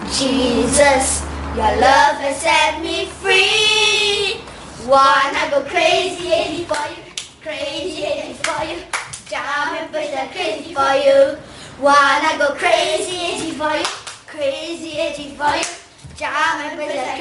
Jesus, your love has set me free. Wanna go crazy for you, crazy for you. Jam and push that crazy for you. Wanna go crazy for you, crazy for you. Jam and push that